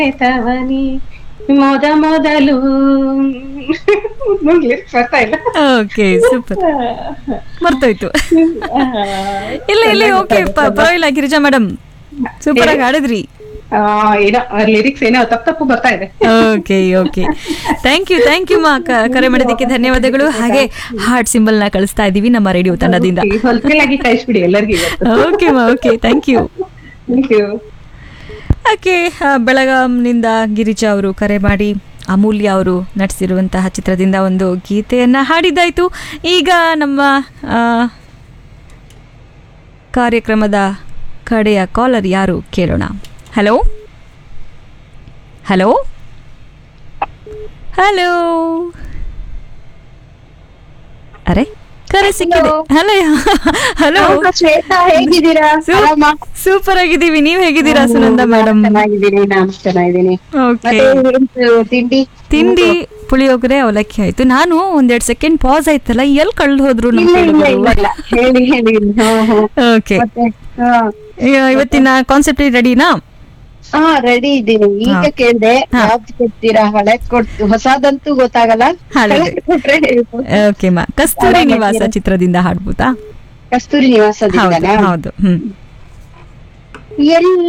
ತವನಿ ಮೊದ ಮೊದಲು ಲಿರಿಕ್ಸ್ ಬರ್ತಾ ಇಲ್ಲ. Okay super, ಮರ್ತೋಯ್ತು. ಇಲ್ಲ ಇಲ್ಲ, ಓಕೆ ಪರವಾಗಿಲ್ಲ ಗಿರಿಜಾ ಮೇಡಮ್, ಸೂಪರ್ ಆಗಿ ಹಾಡಿದ್ರಿ. ಏನೋ ಲಿರಿಕ್ಸ್ ಏನೋ ತಪ್ಪು ಬರ್ತಾ ಇದೆ. ಓಕೆ ಓಕೆ, ಥ್ಯಾಂಕ್ ಯು ಮಾ, ಕರೆ ಮಾಡಿದ್ದಕ್ಕೆ ಧನ್ಯವಾದಗಳು. ಹಾಗೆ ಹಾರ್ಟ್ ಸಿಂಬಲ್ ನ ಕಳಿಸ್ತಾ ಇದೀವಿ ನಮ್ಮ ರೇಡಿಯೋ ತಂಡದಿಂದ. ಹೊಲ್ಪಿಲಾಗಿ ಕಳಿಸ್ಬಿಡಿ ಎಲ್ಲರಿಗೂ. ಓಕೆ ಮಾ, okay, thank you. Okay, ಬೆಳಗಾಂನಿಂದ Girija ಅವರು ಕರೆ ಮಾಡಿ ಅಮೂಲ್ಯ ಅವರು ನಟಿಸಿರುವಂತಹ ಚಿತ್ರದಿಂದ ಒಂದು ಗೀತೆಯನ್ನ ಹಾಡಿದ್ದಾಯ್ತು. ಈಗ ನಮ್ಮ ಕಾರ್ಯಕ್ರಮದ ಕಡೆಯ ಕಾಲರ್ ಯಾರು ಕೇಳೋಣ. ಹಲೋ ಹಲೋ ಹಲೋ, ಅರೆ ಕರೆ ಸಿಕ್ಕಿದೆ. ಹಲೋ ಹಲೋ, ಶ್ವೇತಾ ಹೇಗಿದ್ದೀರಾ? ಸೂಪರ್ ಆಗಿದ್ದೀವಿ, ನೀವ್ ಹೇಗಿದ್ದೀರಾ ಸುನಂದ ಮೇಡಮ್? ಚೆನ್ನಾಗಿದ್ದೀನಿ, ನಾನು ಚೆನ್ನಾಗಿದ್ದೀನಿ. ಓಕೆ, ತಿಂಡಿ ಪುಳಿಯೋಗರೆ ಅವಲಕ್ಕಿ ಆಯ್ತು. ನಾನು ಒಂದೆರಡು ಸೆಕೆಂಡ್ ಪಾಸ್ ಆಯ್ತಲ್ಲ, ಎಲ್ಲಿ ಕಳ್ದು ಹೋದ್ರು ನಮ್ಮ ಹೇಳಿ ಹೇಳಿ. ಓಕೆ, ಇವತ್ತಿನ ಕಾನ್ಸೆಪ್ಟ್ ರೆಡಿನಾ? ಹಾ, ರೆಡಿ ಇದ್ದೀನಿ. ಈಗ ಕೇಳ್ದೆ ಯಾವ್ದು ಕೊಡ್ತೀರಾ? ಹಳೆದ್ ಕೊಡ್ತು, ಹೊಸದಂತೂ ಗೊತ್ತಾಗಲ್ಲ. ಕೊಟ್ರೆ ಹೇಳ್ಬೋದು. ಓಕೆ ಮಾ, ಕಸ್ತೂರಿ ನಿವಾಸ ಚಿತ್ರದಿಂದ ಹಾಡ್ಬೋದಾ? ಕಸ್ತೂರಿ ನಿವಾಸದಿಂದ ಹೌದು. ಎಲ್ಲ